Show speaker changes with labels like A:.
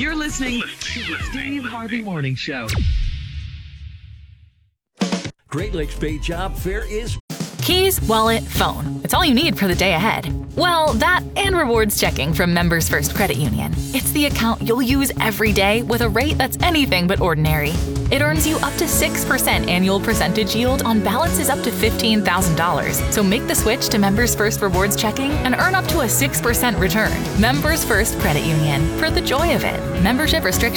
A: You're listening to the Steve Harvey Morning Show.
B: Great Lakes Bay Job Fair is
C: Keys, wallet, phone. It's all you need for the day ahead. Well, that and rewards checking from Members First Credit Union. It's the account you'll use every day with a rate that's anything but ordinary. It earns you up to 6% annual percentage yield on balances up to $15,000. So make the switch to Members First Rewards Checking and earn up to a 6% return. Members First Credit Union. For the joy of it. Membership restrictions